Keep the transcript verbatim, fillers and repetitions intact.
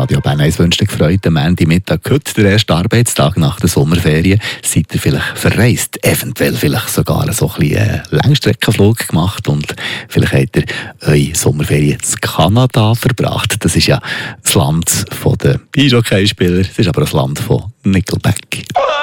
Radio Bern eins wünscht einen gefreuten Montagmittag. Heute der erste Arbeitstag nach der Sommerferien. Seid ihr vielleicht verreist? Eventuell vielleicht sogar so ein bisschen einen Langstreckenflug gemacht und vielleicht habt ihr eure Sommerferien in Kanada verbracht. Das ist ja das Land der Eishockeyspieler, es ist aber das Land von Nickelback.